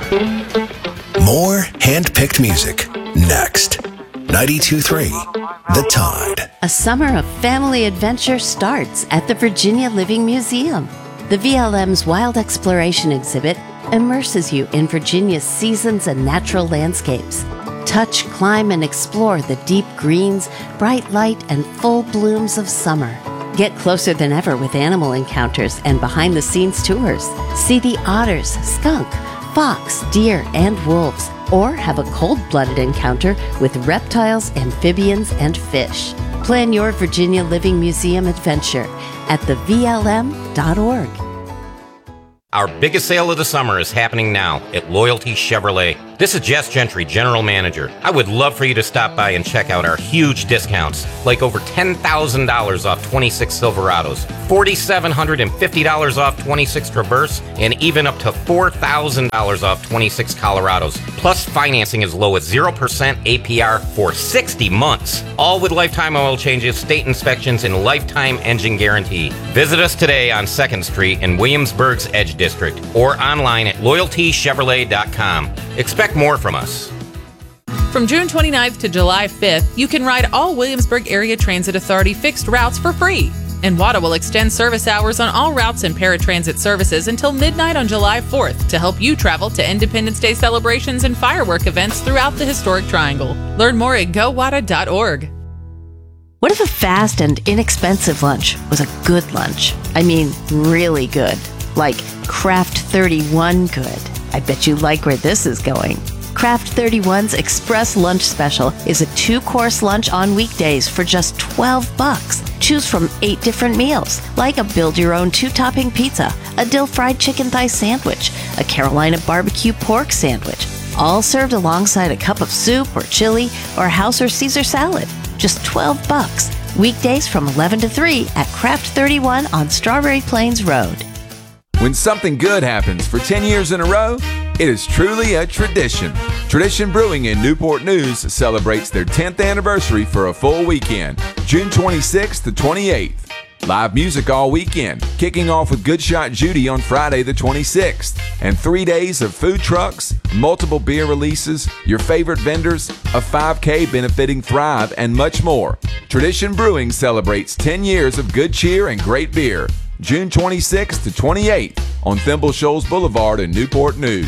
More hand-picked music next. 92.3 The Tide. A summer of family adventure starts at the Virginia Living Museum. The VLM's Wild Exploration exhibit immerses you in Virginia's seasons and natural landscapes. Touch, climb, and explore the deep greens, bright light, and full blooms of summer. Get closer than ever with animal encounters and behind-the-scenes tours. See the otters, skunk, fox, deer, and wolves, or have a cold-blooded encounter with reptiles, amphibians, and fish. Plan your Virginia Living Museum adventure at thevlm.org. Our biggest sale of the summer is happening now at Loyalty Chevrolet. This is Jess Gentry, General Manager. I would love for you to stop by and check out our huge discounts, like over $10,000 off 26 Silverados, $4,750 off 26 Traverse, and even up to $4,000 off 26 Colorados. Plus, financing as low as 0% APR for 60 months. All with lifetime oil changes, state inspections, and lifetime engine guarantee. Visit us today on 2nd Street in Williamsburg's Edge District or online at loyaltychevrolet.com. Expect more from us. From June 29th to July 5th, you can ride all Williamsburg Area Transit Authority fixed routes for free. And WADA will extend service hours on all routes and paratransit services until midnight on July 4th to help you travel to Independence Day celebrations and firework events throughout the historic Triangle. Learn more at gowada.org. What if a fast and inexpensive lunch was a good lunch? I mean, really good. Like Kraft 31 good. I bet you like where this is going. Kraft 31's Express Lunch Special is a 2-course lunch on weekdays for just $12. Choose from 8 different meals, like a build-your-own 2-topping pizza, a dill fried chicken thigh sandwich, a Carolina barbecue pork sandwich, all served alongside a cup of soup or chili or house or Caesar salad. Just $12. Weekdays from 11 to 3 at Kraft 31 on Strawberry Plains Road. When something good happens for 10 years in a row, it is truly a tradition. Tradition Brewing in Newport News celebrates their 10th anniversary for a full weekend, June 26th to 28th. Live music all weekend, kicking off with Good Shot Judy on Friday the 26th. And 3 days of food trucks, multiple beer releases, your favorite vendors, a 5K benefiting Thrive, and much more. Tradition Brewing celebrates 10 years of good cheer and great beer. June 26th to 28th on Thimble Shoals Boulevard in Newport News.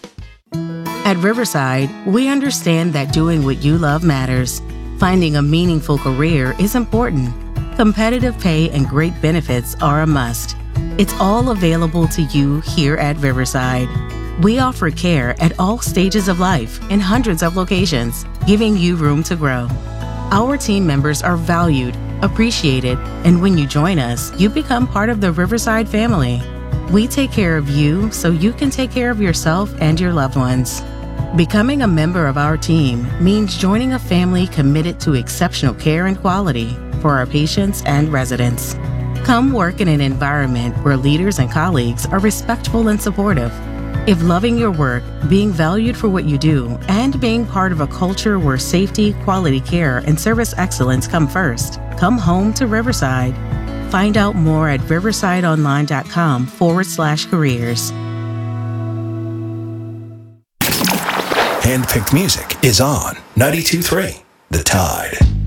At Riverside, we understand that doing what you love matters. Finding a meaningful career is important. Competitive pay and great benefits are a must. It's all available to you here at Riverside. We offer care at all stages of life in hundreds of locations, giving you room to grow. Our team members are valued, appreciated, and when you join us, you become part of the Riverside family. We take care of you so you can take care of yourself and your loved ones. Becoming a member of our team means joining a family committed to exceptional care and quality for our patients and residents. Come work in an environment where leaders and colleagues are respectful and supportive. If loving your work, being valued for what you do, and being part of a culture where safety, quality care, and service excellence come first, come home to Riverside. Find out more at riversideonline.com/careers. Handpicked music is on 92.3 The Tide.